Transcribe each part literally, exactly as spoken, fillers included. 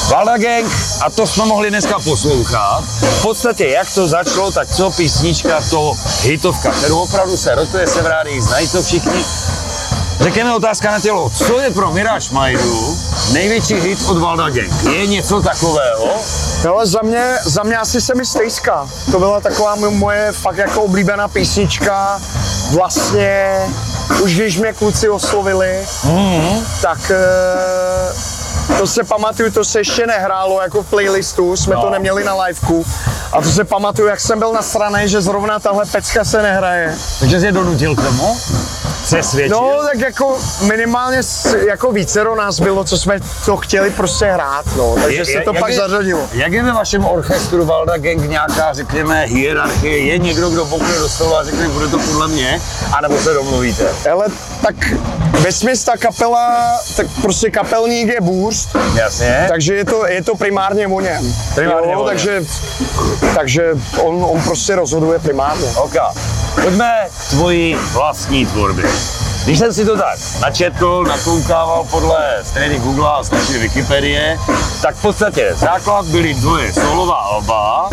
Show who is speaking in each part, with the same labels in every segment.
Speaker 1: Valda Gang, a to jsme mohli dneska poslouchat. V podstatě jak to začalo, tak co písnička, to hitovka, kterou opravdu se rotuje, se v rádiích, znají to všichni. Řekněme otázka na tělo, co je pro Mira Šmajdu největší hit od Valda Gang? Je něco takového?
Speaker 2: Ale za mě, za mě asi se mi Stejska. To byla taková moje fakt jako oblíbená písnička. Vlastně už když mě kluci oslovili, mm-hmm. tak e, to se pamatuju, to se ještě nehrálo jako v playlistu, jsme no. to neměli na liveku. A to se pamatuju, jak jsem byl nasranej, že zrovna tahle pecka se nehraje.
Speaker 1: Takže jsi je donutil k tomu? Přesvědčil?
Speaker 2: No, tak jako minimálně jako vícero nás bylo, co jsme to chtěli prostě hrát, no, takže je, se to pak
Speaker 1: je,
Speaker 2: zařadilo.
Speaker 1: Jak je ve vašem orchestru Valda Gang nějaká, řekněme, hierarchie? Je někdo, kdo bokne do stolu a řekne, bude to podle mě, anebo se domluvíte?
Speaker 2: Ale tak vesměs ta kapela, tak prostě kapelník je Bůřt.
Speaker 1: Jasně.
Speaker 2: Takže je to, je to primárně o něm.
Speaker 1: Primárně
Speaker 2: jo,
Speaker 1: o něm.
Speaker 2: Takže, takže on, on prostě rozhoduje primárně.
Speaker 1: OK. Pojďme k tvojí vlastní tvorbě. Když jsem si to tak načetl, nakoukával podle strany Google a strany Wikipedie, tak v podstatě základ byly dvoje solová alba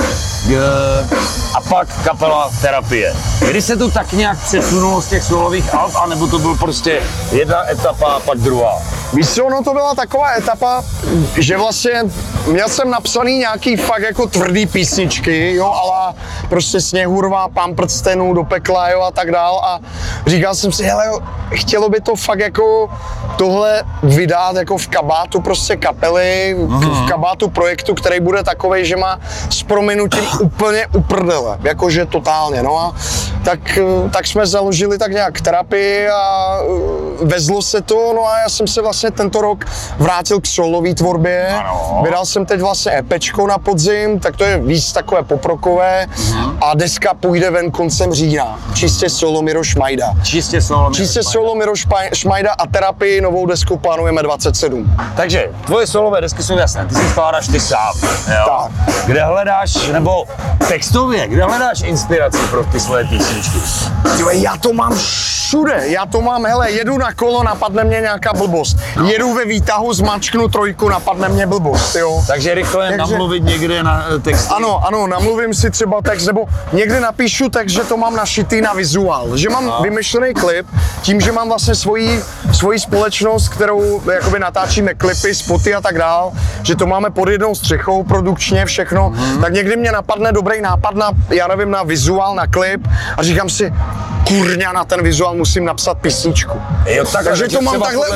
Speaker 1: a pak kapela Terapie. Kdy se to tak nějak přesunulo z těch solových alb, anebo to byl prostě jedna etapa a pak druhá?
Speaker 2: Víš co, no to byla taková etapa, že vlastně měl jsem napsaný nějaký fakt jako tvrdý písničky, jo, ale prostě Sněhurva, Pán prstenů, Do pekla, jo, a tak dál a říkal jsem si, hele, chtělo by to fakt jako tohle vydat jako v kabátu prostě kapely, v kabátu projektu, který bude takovej, že má s prominutím úplně uprdele, jakože totálně, no a tak, tak jsme založili tak nějak Terapii a vezlo se to, no a já jsem se vlastně tento rok vrátil k solový tvorbě, ano. Vydal jsem teď vlastně EPčko na podzim, tak to je víc takové poprokové mm. a deska půjde ven koncem října, čistě solo Miro Šmajda.
Speaker 1: Čistě solo Miro
Speaker 2: Čistě solo Miro Šmajda a Terapii novou desku plánujeme dvacet sedm.
Speaker 1: Takže tvoje solové desky jsou jasné, ty si skládáš ty sám, jo?
Speaker 2: Tak.
Speaker 1: Kde hledáš, nebo textově, kde hledáš inspiraci pro ty svoje písničky?
Speaker 2: Tyhle, já to mám všude, já to mám, hele, jedu na kolo, napadne mě nějaká blbost. No. Jedu ve výtahu, zmačknu trojku, napadne mě blbost, jo.
Speaker 1: Takže rychle
Speaker 2: Takže,
Speaker 1: namluvit někde na text.
Speaker 2: Ano, ano, namluvím si třeba text, nebo někde napíšu text, že to mám našitý na vizuál, že mám no. vymyšlený klip, tím, že mám vlastně svoji, svoji společnost, kterou jakoby natáčíme klipy, spoty a tak dál, že to máme pod jednou střechou produkčně všechno, mm. tak někdy mě napadne dobrý nápad na, já nevím, na vizuál, na klip a říkám si, kurňa, na ten vizuál musím napsat písničku.
Speaker 1: Jo, tak,
Speaker 2: takže to mám takhle